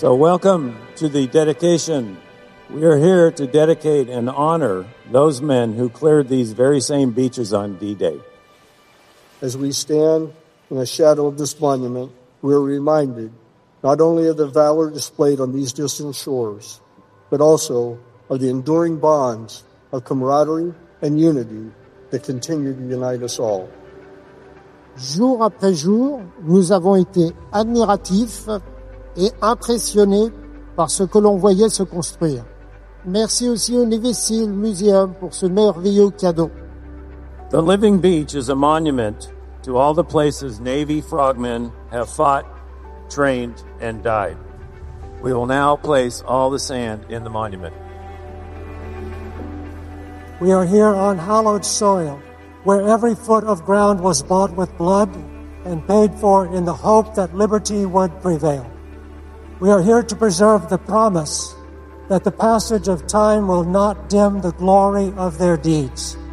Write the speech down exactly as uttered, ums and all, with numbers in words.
So welcome to the dedication. We are here to dedicate and honor those men who cleared these very same beaches on D-Day. As we stand in the shadow of this monument, we are reminded not only of the valor displayed on these distant shores, but also of the enduring bonds of camaraderie and unity that continue to unite us all. Jour après jour, nous avons été admiratifs et impressionnés par ce que l'on voyait se construire. Merci aussi au Navy SEAL Museum pour ce merveilleux cadeau. The Living Beach is a monument to all the places Navy frogmen have fought, trained, and died. We will now place all the sand in the monument. We are here on hallowed soil, where every foot of ground was bought with blood and paid for in the hope that liberty would prevail. We are here to preserve the promise that the passage of time will not dim the glory of their deeds.